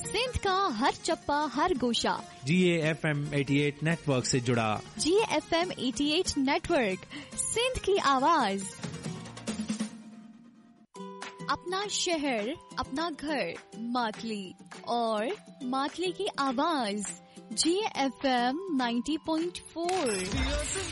सिंध का हर चप्पा हर गोशा GAFM 88 network से जुड़ा। GAFM 88 नेटवर्क, सिंध की आवाज। अपना शहर, अपना घर, मातली और मातली की आवाज। GAFM 90.4।